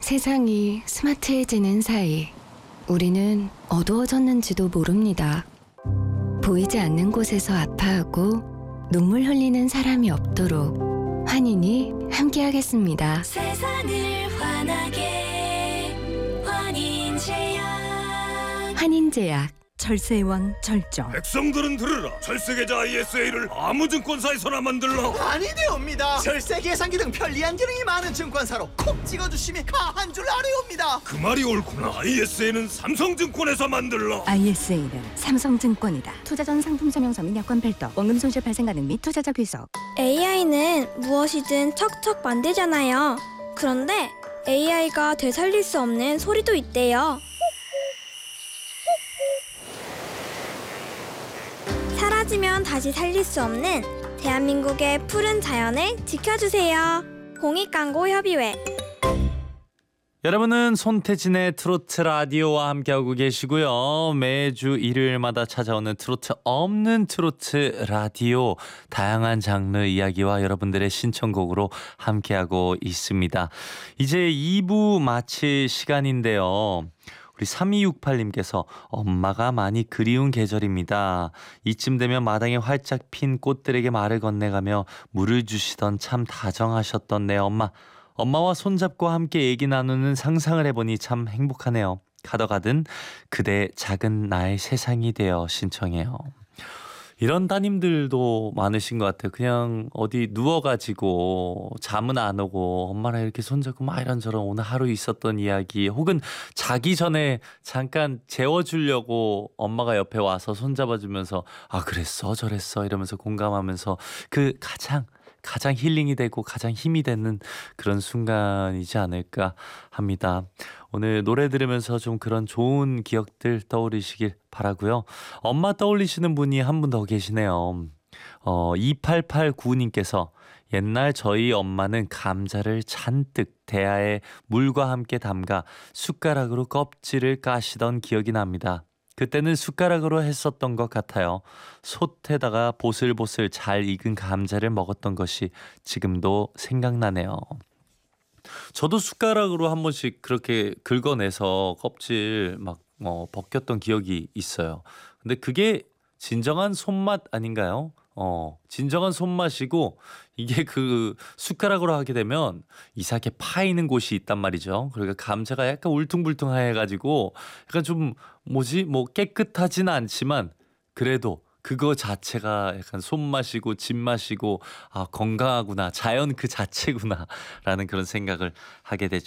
세상이 스마트해지는 사이 우리는 어두워졌는지도 모릅니다. 보이지 않는 곳에서 아파하고 눈물 흘리는 사람이 없도록 환인이 함께하겠습니다. 세상을 환하게 환인제약. 환인제약. 절세의 왕 절정. 백성들은 들으라. 절세계좌 ISA를 아무 증권사에서나 만들라. 아니 되옵니다. 절세 계산기 등 편리한 기능이 많은 증권사로 콕 찍어주시면 가한 줄 아뢰옵니다. 그 말이 옳구나. ISA는 삼성증권에서 만들라. ISA는 삼성증권이다. 투자 전 상품 설명서 및 약관 별도, 원금 손실 발생 가능 및 투자자 귀속. AI는 무엇이든 척척 만들잖아요. 그런데 AI가 되살릴 수 없는 소리도 있대요. 사라지면 다시 살릴 수 없는 대한민국의 푸른 자연을 지켜주세요. 공익광고협의회. 여러분은 손태진의 트로트 라디오와 함께하고 계시고요. 매주 일요일마다 찾아오는 트로트 없는 트로트 라디오, 다양한 장르 이야기와 여러분들의 신청곡으로 함께하고 있습니다. 이제 2부 마칠 시간인데요. 우리 3268님께서 엄마가 많이 그리운 계절입니다. 이쯤 되면 마당에 활짝 핀 꽃들에게 말을 건네가며 물을 주시던 참 다정하셨던 내 엄마. 엄마와 손잡고 함께 얘기 나누는 상상을 해보니 참 행복하네요. 가더가든 그대 작은 나의 세상이 되어 신청해요. 이런 따님들도 많으신 것 같아요. 그냥 어디 누워가지고 잠은 안 오고 엄마랑 이렇게 손잡고 막 이런저런 오늘 하루 있었던 이야기, 혹은 자기 전에 잠깐 재워주려고 엄마가 옆에 와서 손잡아주면서 아 그랬어 저랬어 이러면서 공감하면서 그 가장 힐링이 되고 가장 힘이 되는 그런 순간이지 않을까 합니다. 오늘 노래 들으면서 좀 그런 좋은 기억들 떠오르시길 바라고요. 엄마 떠올리시는 분이 한 분 더 계시네요. 2889님께서 옛날 저희 엄마는 감자를 잔뜩 대야에 물과 함께 담가 숟가락으로 껍질을 까시던 기억이 납니다. 그때는 숟가락으로 했었던 것 같아요. 솥에다가 보슬보슬 잘 익은 감자를 먹었던 것이 지금도 생각나네요. 저도 숟가락으로 한 번씩 그렇게 긁어내서 껍질 막 벗겼던 기억이 있어요. 근데 그게 진정한 손맛 아닌가요? 진정한 손맛이고, 이게 그 숟가락으로 하게 되면 이상하게 파이는 곳이 있단 말이죠. 그러니까 감자가 약간 울퉁불퉁해가지고 약간 좀 뭐 깨끗하지는 않지만 그래도 그거 자체가 약간 손맛이고 진맛이고 아 건강하구나, 자연 그 자체구나 라는 그런 생각을 하게 되죠.